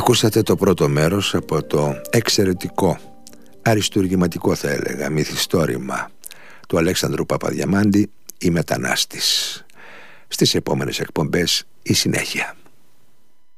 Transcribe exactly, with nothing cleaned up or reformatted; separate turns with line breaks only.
Ακούσατε το πρώτο μέρος από το εξαιρετικό, αριστουργηματικό θα έλεγα, μυθιστόρημα του Αλέξανδρου Παπαδιαμάντη, «Η Μετανάστης». Στις επόμενες εκπομπές η συνέχεια.